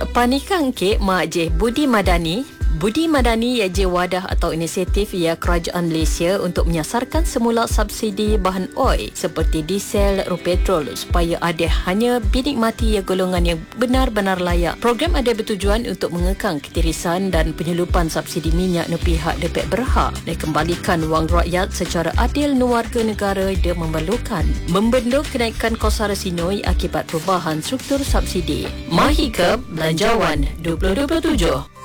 Panikang ke Mak Je Budi Madani. Budi Madani ia wadah atau inisiatif ia kerajaan Malaysia untuk menyasarkan semula subsidi bahan oil seperti diesel dan petrol supaya ada hanya dinikmati ia golongan yang benar-benar layak. Program ada bertujuan untuk mengekang ketirisan dan penyelupan subsidi minyak ke pihak depek berhak dan kembalikan wang rakyat secara adil ke warga negara yang memerlukan. Membendung kenaikan kos sara sinoi akibat perubahan struktur subsidi. Mahikab Belanjawan 2027.